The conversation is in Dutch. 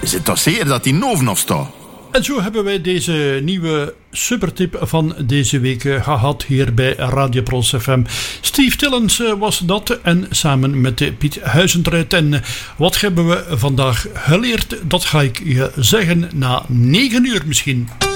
is het toch zeker dat die Noven nog staat? En zo hebben wij deze nieuwe supertip van deze week gehad hier bij Radio Prols FM. Steve Tillens was dat en samen met Piet Huizentruid. En wat hebben we vandaag geleerd? Dat ga ik je zeggen na 9 uur misschien.